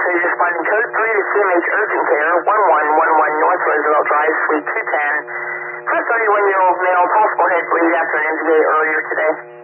officers responding code 3 to CMH Urgent Care, 1111 North Roosevelt Drive, Suite 210. For a 31-year-old male, possible head bleed after an injury earlier today.